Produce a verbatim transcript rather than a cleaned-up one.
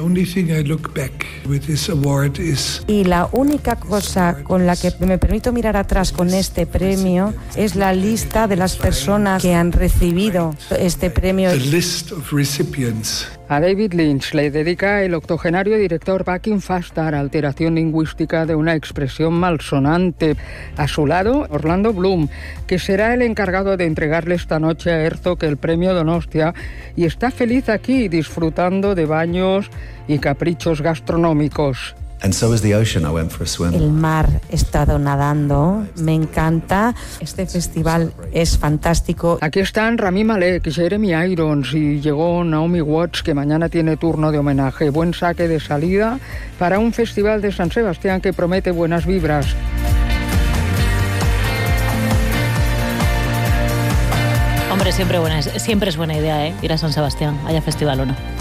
Y la única cosa con la que me permito mirar atrás con este premio es la lista de las personas que han recibido este premio. A David Lynch le dedica el octogenario director Bucking Faster, alteración lingüística de una expresión malsonante. A su lado, Orlando Bloom, que será el encargado de entregarle esta noche a Herzog el premio Donostia, y está feliz aquí disfrutando de baños y caprichos gastronómicos. And so is the ocean. I went for a swim. El mar, he estado nadando, me encanta. Este festival es fantástico. Aquí están Rami Malek, Jeremy Irons y llegó Naomi Watts, que mañana tiene turno de homenaje. Buen saque de salida para un festival de San Sebastián que promete buenas vibras. Hombre, siempre, buena, siempre es buena idea, ¿eh? Ir a San Sebastián, haya festival o no.